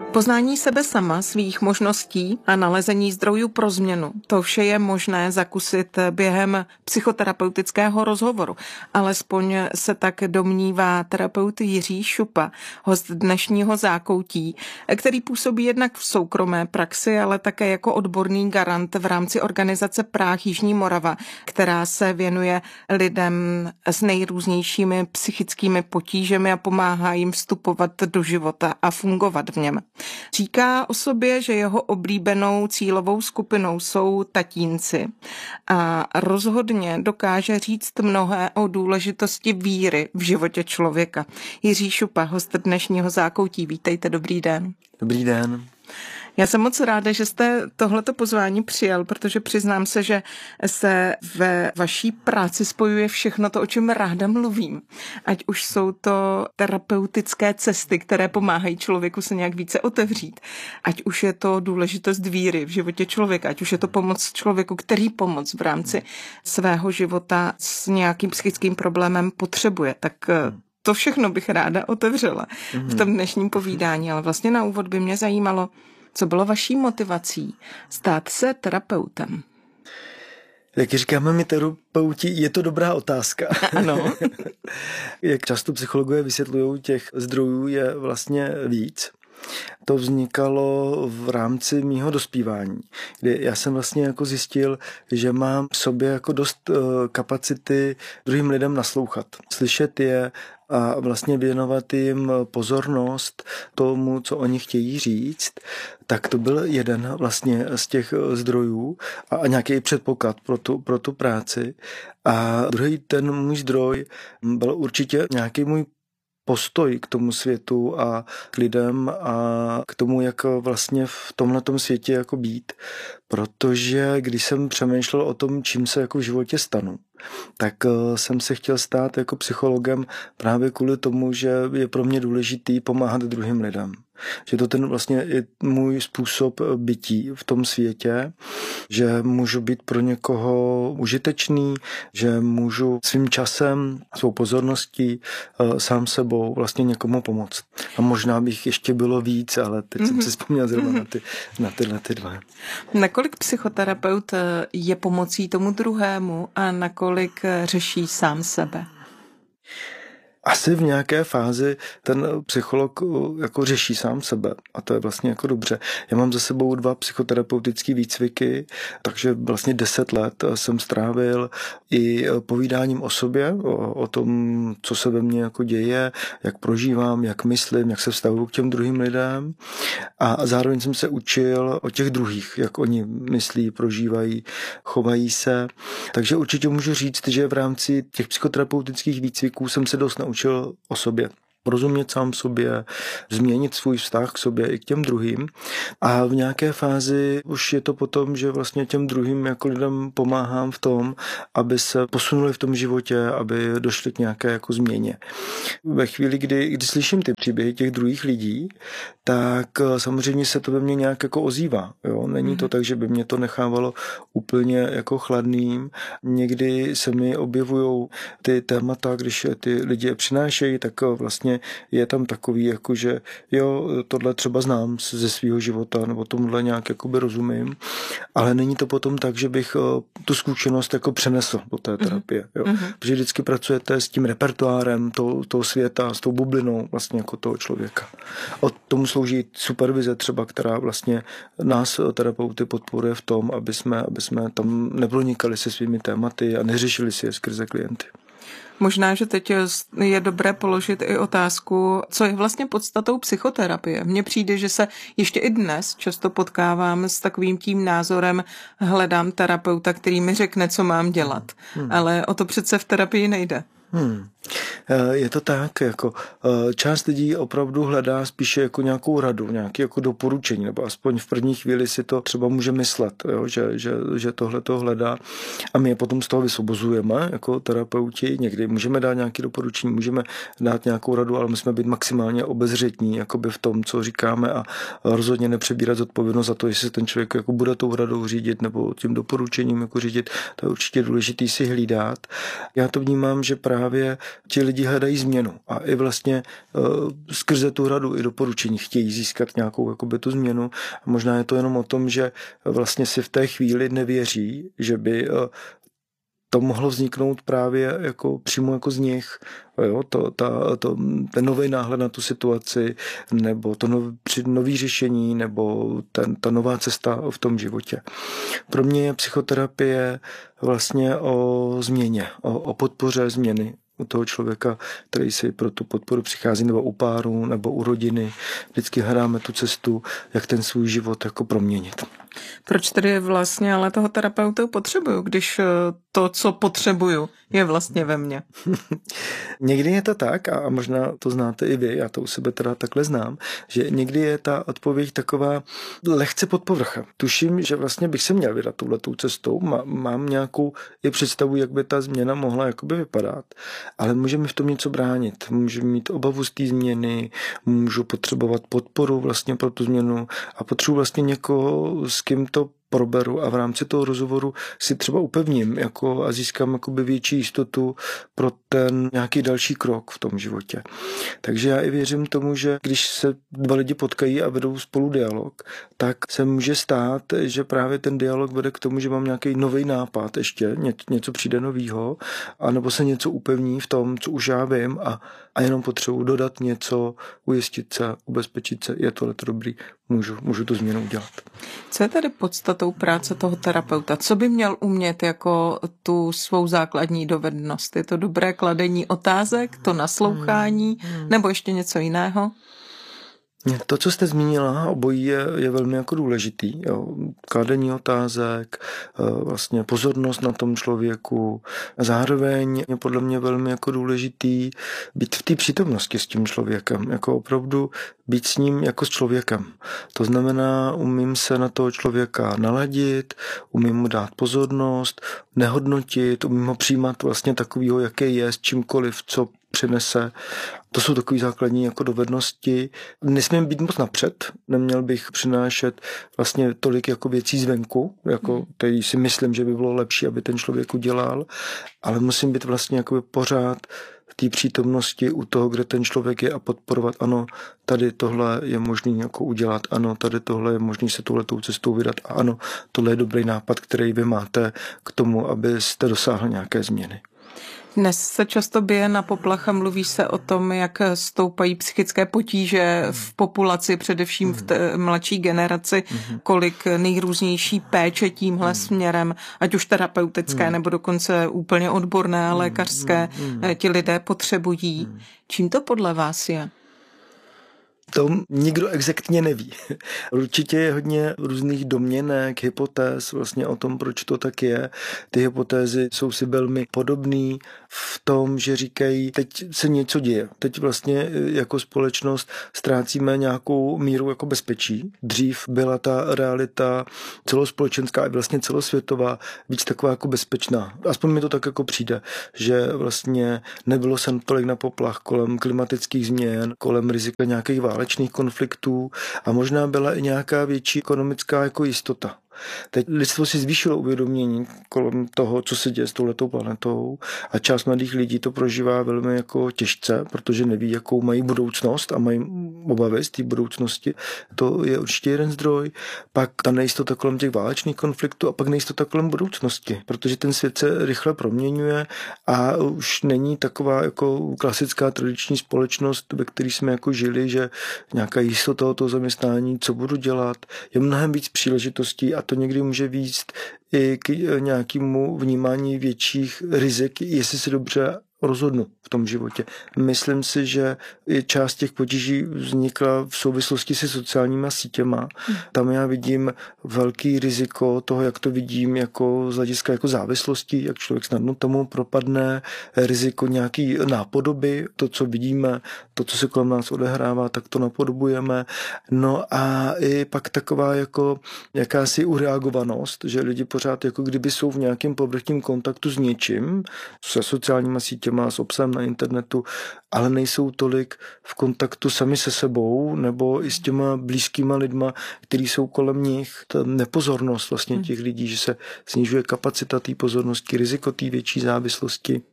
Poznání sebe sama, svých možností a nalezení zdrojů pro změnu. To vše je možné zakusit během psychoterapeutického rozhovoru. Alespoň se tak domnívá terapeut Jiří Šupa, host dnešního Zákoutí, který působí jednak v soukromé praxi, ale také jako odborný garant v rámci organizace Práh Jižní Morava, která se věnuje lidem s nejrůznějšími psychickými potížemi a pomáhá jim vstupovat do života a fungovat v něm. Říká o sobě, že jeho oblíbenou cílovou skupinou jsou tatínci a rozhodně dokáže říct mnohé o důležitosti víry v životě člověka. Jiří Šupa, host dnešního Zákoutí. Vítejte, dobrý den. Dobrý den. Já jsem moc ráda, že jste tohleto pozvání přijal, protože přiznám se, že se ve vaší práci spojuje všechno to, o čem ráda mluvím. Ať už jsou to terapeutické cesty, které pomáhají člověku se nějak více otevřít. Ať už je to důležitost víry v životě člověka, ať už je to pomoc člověku, který pomoc v rámci svého života s nějakým psychickým problémem potřebuje. Tak to všechno bych ráda otevřela v tom dnešním povídání, ale vlastně na úvod by mě zajímalo, co bylo vaší motivací stát se terapeutem? Jak říkáme my terapeuti, je to dobrá otázka. Ano. Jak často psychologové vysvětlují, těch zdrojů je vlastně víc. To vznikalo v rámci mýho dospívání, kdy já jsem vlastně jako zjistil, že mám v sobě jako dost kapacity druhým lidem naslouchat, slyšet je a vlastně věnovat jim pozornost tomu, co oni chtějí říct. Tak to byl jeden vlastně z těch zdrojů a nějaký předpoklad pro tu práci. A druhý ten můj zdroj byl určitě nějaký můj postoj k tomu světu a k lidem a k tomu, jak vlastně v tomhletom světě jako být. Protože když jsem přemýšlel o tom, čím se jako v životě stanu, tak jsem se chtěl stát jako psychologem právě kvůli tomu, že je pro mě důležitý pomáhat druhým lidem. Že to ten vlastně je můj způsob bytí v tom světě, že můžu být pro někoho užitečný, že můžu svým časem, svou pozorností, sám sebou vlastně někomu pomoct. A možná bych ještě bylo víc, ale teď jsem si vzpomněl zrovna na tyhle dva. Nakolik psychoterapeut je pomocí tomu druhému a nakolik řeší sám sebe? Asi v nějaké fázi ten psycholog jako řeší sám sebe a to je vlastně jako dobře. Já mám za sebou 2 psychoterapeutické výcviky, takže vlastně 10 let jsem strávil i povídáním o sobě, o tom, co se ve mně jako děje, jak prožívám, jak myslím, jak se vztahuji k těm druhým lidem a zároveň jsem se učil o těch druhých, jak oni myslí, prožívají, chovají se. Takže určitě můžu říct, že v rámci těch psychoterapeutických výcviků jsem se dost naučil o sobě. Porozumět sám sobě, změnit svůj vztah k sobě i k těm druhým. A v nějaké fázi už je to potom, že vlastně těm druhým jako lidem pomáhám v tom, aby se posunuli v tom životě, aby došli k nějaké jako změně. Ve chvíli, kdy slyším ty příběhy těch druhých lidí, tak samozřejmě se to ve mně nějak jako ozývá. Jo? Není to tak, že by mě to nechávalo úplně jako chladným. Někdy se mi objevují ty témata, když ty lidi je přinášejí, tak vlastně je tam takový, jako že jo, tohle třeba znám ze svého života, nebo tomuhle nějak jakoby rozumím, ale není to potom tak, že bych tu zkušenost jako přenesl do té terapie. Jo. Protože vždycky pracujete s tím repertoárem toho světa, s tou bublinou vlastně jako toho člověka. O tomu slouží supervize třeba, která vlastně nás terapeuty podporuje v tom, aby jsme tam nepronikali se svými tématy a neřešili si je skrze klienty. Možná, že teď je dobré položit i otázku, co je vlastně podstatou psychoterapie. Mně přijde, že se ještě i dnes často potkávám s takovým tím názorem, hledám terapeuta, který mi řekne, co mám dělat. Ale o to přece v terapii nejde. Je to tak, jako část lidí opravdu hledá spíše jako nějakou radu, nějaké jako doporučení, nebo aspoň v první chvíli si to třeba může myslet, jo, že tohle to hledá a my je potom z toho vysvobozujeme jako terapeuti. Někdy můžeme dát nějaké doporučení, můžeme dát nějakou radu, ale musíme být maximálně obezřetní jakoby v tom, co říkáme a rozhodně nepřebírat zodpovědnost za to, jestli ten člověk jako bude tou radou řídit nebo tím doporučením jako řídit. To je určitě důležitý si hlídat. Já to vnímám, že právě právě ti lidi hledají změnu a i vlastně skrze tu radu i doporučení chtějí získat nějakou jakoby tu změnu. A možná je to jenom o tom, že vlastně si v té chvíli nevěří, že by to mohlo vzniknout právě jako přímo jako z nich, jo, ten nový náhled na tu situaci, nebo to nový řešení, nebo ta nová cesta v tom životě. Pro mě je psychoterapie vlastně o změně, o podpoře změny u toho člověka, který si pro tu podporu přichází, nebo u páru, nebo u rodiny. Vždycky hledáme tu cestu, jak ten svůj život jako proměnit. Proč tedy vlastně ale toho terapeuta potřebuju, když to, co potřebuju, je vlastně ve mně? Někdy je to tak, a možná to znáte i vy, já to u sebe teda takhle znám, že někdy je ta odpověď taková lehce pod povrchem. Tuším, že vlastně bych se měl vydat touhletou cestou, mám nějakou i představu, jak by ta změna mohla jakoby vypadat, ale může mi v tom něco bránit. Můžu mít obavu z té změny, můžu potřebovat podporu vlastně pro tu změnu a potřebuji vlastně někoho, s kým to proberu a v rámci toho rozhovoru si třeba upevním a získám jakoby větší jistotu pro ten nějaký další krok v tom životě. Takže já i věřím tomu, že když se dva lidi potkají a vedou spolu dialog, tak se může stát, že právě ten dialog vede k tomu, že mám nějaký nový nápad ještě, něco přijde novýho, anebo se něco upevní v tom, co už já vím a jenom potřebuji dodat něco, ujistit se, ubezpečit se, je tohle dobrý, můžu tu změnu udělat. Co je tedy podstatou práce toho terapeuta? Co by měl umět jako tu svou základní dovednost? Je to dobré kladení otázek, to naslouchání, nebo ještě něco jiného? To, co jste zmínila, obojí je velmi jako důležitý. Jo. Kladení otázek, vlastně pozornost na tom člověku. Zároveň je podle mě velmi jako důležitý být v té přítomnosti s tím člověkem. Jako opravdu být s ním jako s člověkem. To znamená, umím se na toho člověka naladit, umím mu dát pozornost, nehodnotit, umím ho přijímat vlastně takovýho, jaký je, s čímkoliv, co přinese. To jsou takové základní jako dovednosti. Nesmím být moc napřed, neměl bych přinášet vlastně tolik jako věcí zvenku, jako který si myslím, že by bylo lepší, aby ten člověk udělal, ale musím být vlastně jako pořád v té přítomnosti u toho, kde ten člověk je a podporovat, ano, tady tohle je možný jako udělat, ano, tady tohle je možný se touhletou cestou vydat a ano, tohle je dobrý nápad, který vy máte k tomu, abyste dosáhli nějaké změny. Dnes se často bije na poplach a mluví se o tom, jak stoupají psychické potíže v populaci, především v mladší generaci, kolik nejrůznější péče tímhle směrem, ať už terapeutické nebo dokonce úplně odborné a lékařské, ti lidé potřebují. Čím to podle vás je? To nikdo exaktně neví. Určitě je hodně různých domněnek, hypotéz vlastně o tom, proč to tak je. Ty hypotézy jsou si velmi podobné v tom, že říkají, teď se něco děje. Teď vlastně jako společnost ztrácíme nějakou míru jako bezpečí. Dřív byla ta realita celospolečenská i vlastně celosvětová víc taková jako bezpečná. Aspoň mi to tak jako přijde, že vlastně nebylo se tolik na poplach kolem klimatických změn, kolem rizika nějakých válečných konfliktů a možná byla i nějaká větší ekonomická jako jistota. Teď lidstvo si zvýšilo uvědomění kolem toho, co se děje s touhletou planetou a část mladých lidí to prožívá velmi jako těžce, protože neví, jakou mají budoucnost a mají obavy z té budoucnosti. To je určitě jeden zdroj. Pak ta nejistota kolem těch válečných konfliktů a pak nejistota kolem budoucnosti, protože ten svět se rychle proměňuje a už není taková jako klasická tradiční společnost, ve které jsme jako žili, že nějaká jistota toho zaměstnání, co budu dělat, je mnohem víc příležitostí a to někdy může vést i k nějakému vnímání větších rizik, jestli se dobře rozhodnu v tom životě. Myslím si, že i část těch potíží vznikla v souvislosti se sociálníma sítěma. Tam já vidím velký riziko toho, jak to vidím jako z hlediska jako závislosti, jak člověk snadno tomu propadne, riziko nějaký nápodoby, to, co vidíme, to, co se kolem nás odehrává, tak to napodobujeme. No a i pak taková jako jakási ureagovanost, že lidi pořád jako kdyby jsou v nějakém povrchním kontaktu s něčím, se sociálníma sítěma, s obsahem na internetu, ale nejsou tolik v kontaktu sami se sebou nebo i s těma blízkýma lidma, kteří jsou kolem nich. Ta nepozornost vlastně těch lidí, že se snižuje kapacita té pozornosti, riziko té větší závislosti.